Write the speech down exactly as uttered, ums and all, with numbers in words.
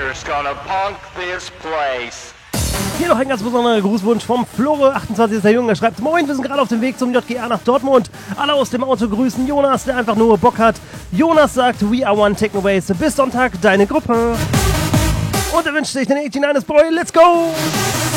Motherfuckers gonna punk this place. Hier noch ein ganz besonderer Grußwunsch vom Flore, achtundzwanzigster Junge. Er schreibt: Moin, wir sind gerade auf dem Weg zum J G A nach Dortmund. Alle aus dem Auto grüßen Jonas, der einfach nur Bock hat. Jonas sagt: We are one Technoways. Bis Sonntag, deine Gruppe. Und er wünscht sich den neunundachtzig Boy. Let's go!